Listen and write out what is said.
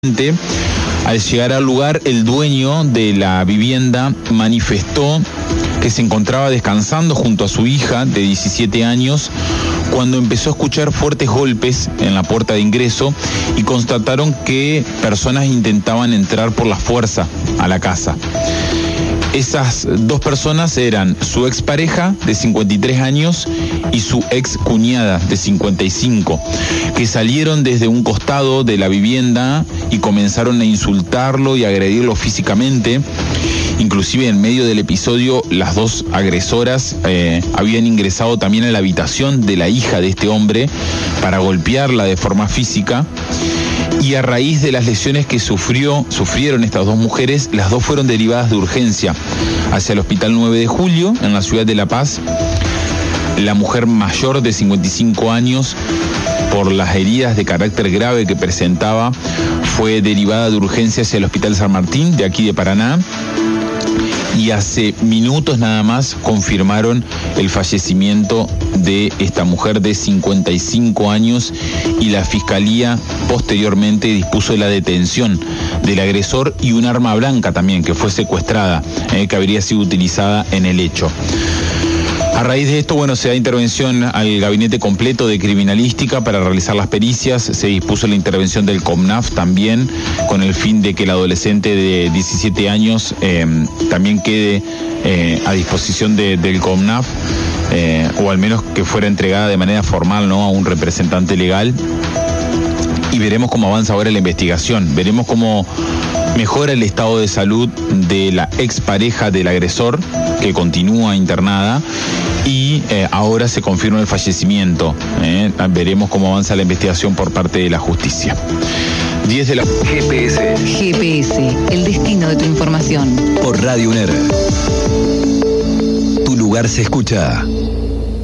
Al llegar al lugar, el dueño de la vivienda manifestó que se encontraba descansando junto a su hija de 17 años cuando empezó a escuchar fuertes golpes en la puerta de ingreso y constataron que personas intentaban entrar por la fuerza a la casa. Esas dos personas eran su expareja de 53 años y su ex cuñada de 55, que salieron desde un costado de la vivienda y comenzaron a insultarlo y agredirlo físicamente. Inclusive en medio del episodio, las dos agresoras habían ingresado también a la habitación de la hija de este hombre para golpearla de forma física. Y a raíz de las lesiones que sufrieron estas dos mujeres, las dos fueron derivadas de urgencia hacia el Hospital 9 de Julio, en la ciudad de La Paz. La mujer mayor de 55 años, por las heridas de carácter grave que presentaba, fue derivada de urgencia hacia el Hospital San Martín, de aquí de Paraná. Y hace minutos nada más confirmaron el fallecimiento de esta mujer de 55 años y la Fiscalía posteriormente dispuso la detención del agresor y un arma blanca también que fue secuestrada, que habría sido utilizada en el hecho. A raíz de esto, se da intervención al gabinete completo de criminalística para realizar las pericias. Se dispuso la intervención del COMNAF también, con el fin de que el adolescente de 17 años también quede a disposición del COMNAF, o al menos que fuera entregada de manera formal, ¿no?, a un representante legal. Y veremos cómo avanza ahora la investigación, veremos cómo mejora el estado de salud de la expareja del agresor, que continúa internada, y ahora se confirma el fallecimiento. Veremos cómo avanza la investigación por parte de la justicia. 10 de la... GPS, el destino de tu información. Por Radio UNER. Tu lugar se escucha.